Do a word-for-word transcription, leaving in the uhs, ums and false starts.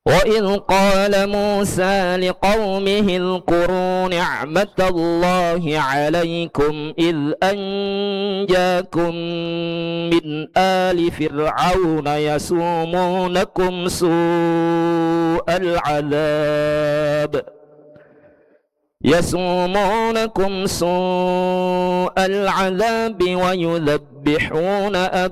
وإذ قال موسى لقومه اذكروا نعمة الله عليكم إذ أنجاكم من آل فرعون يسومونكم سوء العذاب يسومونكم سوء العذاب ويذبحون